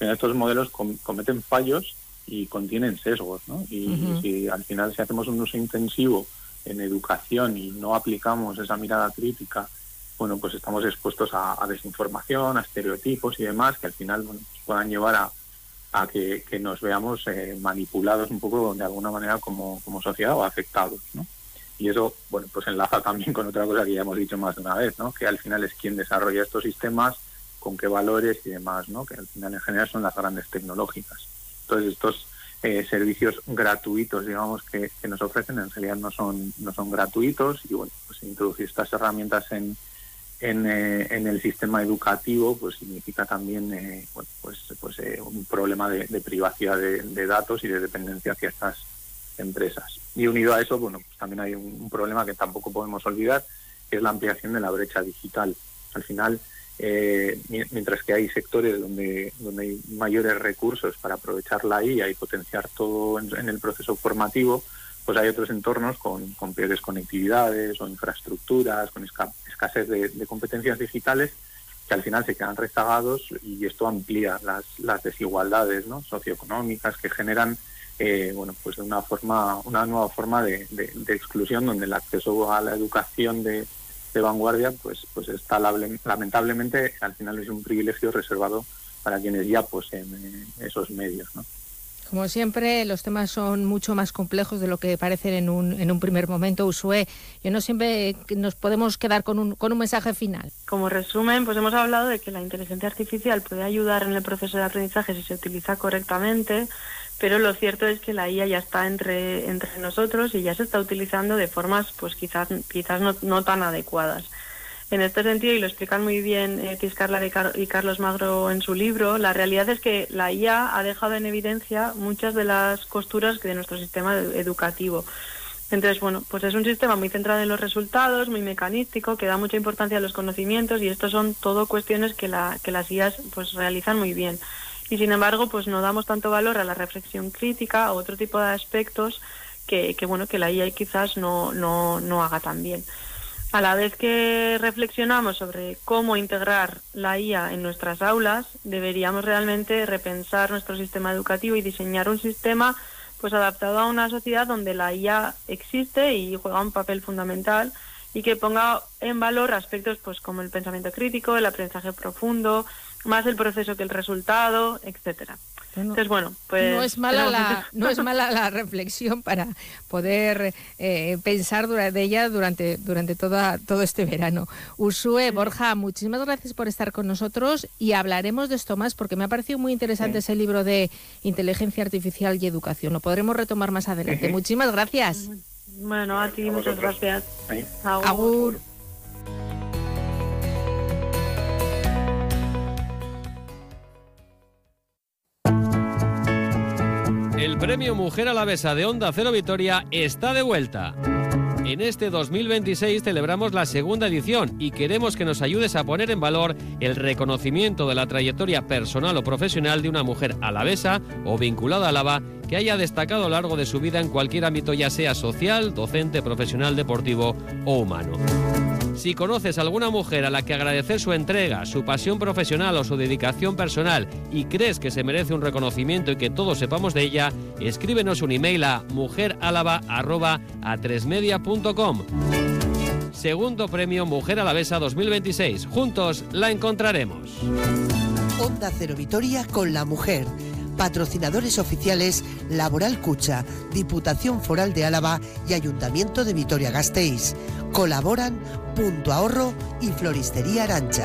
final estos modelos cometen fallos y contienen sesgos, ¿no? Y si al final si hacemos un uso intensivo en educación y no aplicamos esa mirada crítica, bueno, pues estamos expuestos a desinformación, a estereotipos y demás, que al final, bueno, pues puedan llevar a que nos veamos manipulados un poco de alguna manera como sociedad o afectados, ¿no? Y eso, bueno, pues enlaza también con otra cosa que ya hemos dicho más de una vez, ¿no? Que al final es quién desarrolla estos sistemas, con qué valores y demás, ¿no? Que al final en general son las grandes tecnológicas. Entonces estos servicios gratuitos, digamos, que nos ofrecen, en realidad no son gratuitos, y bueno, pues introducir estas herramientas en el sistema educativo pues significa también un problema de privacidad de datos y de dependencia hacia estas empresas. Y unido a eso, bueno, pues también hay un problema que tampoco podemos olvidar, que es la ampliación de la brecha digital. Al final, mientras que hay sectores donde hay mayores recursos para aprovechar la IA y potenciar todo en el proceso formativo, pues hay otros entornos con peores conectividades o infraestructuras, con escasez de competencias digitales, que al final se quedan rezagados, y esto amplía las desigualdades, ¿no?, socioeconómicas, que generan pues una nueva forma de exclusión, donde el acceso a la educación de vanguardia pues está lamentablemente al final es un privilegio reservado para quienes ya poseen esos medios, ¿no? Como siempre, los temas son mucho más complejos de lo que parecen en un primer momento. Uxue, yo no siempre nos podemos quedar con un mensaje final. Como resumen, pues hemos hablado de que la inteligencia artificial puede ayudar en el proceso de aprendizaje si se utiliza correctamente, pero lo cierto es que la IA ya está entre nosotros y ya se está utilizando de formas pues quizás no tan adecuadas. En este sentido, y lo explican muy bien Tiscarla y Carlos Magro en su libro, la realidad es que la IA ha dejado en evidencia muchas de las costuras de nuestro sistema educativo. Entonces, bueno, pues es un sistema muy centrado en los resultados, muy mecanístico, que da mucha importancia a los conocimientos, y estos son todo cuestiones que las IAs pues realizan muy bien. Y sin embargo, pues no damos tanto valor a la reflexión crítica o otro tipo de aspectos que la IA quizás no haga tan bien. A la vez que reflexionamos sobre cómo integrar la IA en nuestras aulas, deberíamos realmente repensar nuestro sistema educativo y diseñar un sistema pues adaptado a una sociedad donde la IA existe y juega un papel fundamental, y que ponga en valor aspectos pues como el pensamiento crítico, el aprendizaje profundo, más el proceso que el resultado, etcétera. Entonces, bueno, pues no es mala la reflexión para poder pensar de ella durante todo este verano. Uxue, Borja, muchísimas gracias por estar con nosotros, y hablaremos de esto más, porque me ha parecido muy interesante ese libro de inteligencia artificial y educación. Lo podremos retomar más adelante. Muchísimas gracias. Bueno, a ti muchas gracias. Agur. El Premio Mujer Alavesa de Onda Cero Vitoria está de vuelta. En este 2026 celebramos la segunda edición y queremos que nos ayudes a poner en valor el reconocimiento de la trayectoria personal o profesional de una mujer alavesa o vinculada a Álava que haya destacado a lo largo de su vida en cualquier ámbito, ya sea social, docente, profesional, deportivo o humano. Si conoces a alguna mujer a la que agradecer su entrega, su pasión profesional o su dedicación personal y crees que se merece un reconocimiento y que todos sepamos de ella, escríbenos un email a mujeralava@atresmedia.com. Segundo Premio Mujer Alavesa 2026. Juntos la encontraremos. Onda Cero Vitoria con la mujer. Patrocinadores oficiales Laboral Cucha, Diputación Foral de Álava y Ayuntamiento de Vitoria-Gasteiz. Colaboran Punto Ahorro y Floristería Arancha.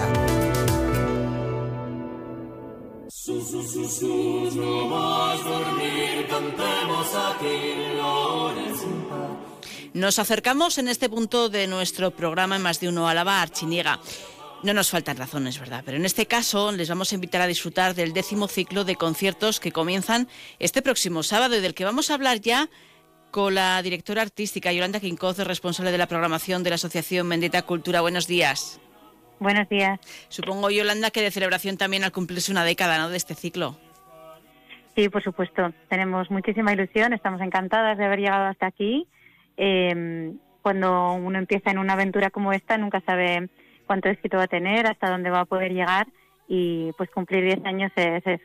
Nos acercamos en este punto de nuestro programa en Más de Uno Álava a Artziniega. No nos faltan razones, ¿verdad? Pero en este caso les vamos a invitar a disfrutar del 10º ciclo de conciertos que comienzan este próximo sábado, y del que vamos a hablar ya con la directora artística Yolanda Quincoz, responsable de la programación de la Asociación Mendita Cultura. Buenos días. Buenos días. Supongo, Yolanda, que de celebración también al cumplirse una década, ¿no?, de este ciclo. Sí, por supuesto. Tenemos muchísima ilusión, estamos encantadas de haber llegado hasta aquí. Cuando uno empieza en una aventura como esta, nunca sabe cuánto éxito va a tener, hasta dónde va a poder llegar, y pues cumplir 10 años es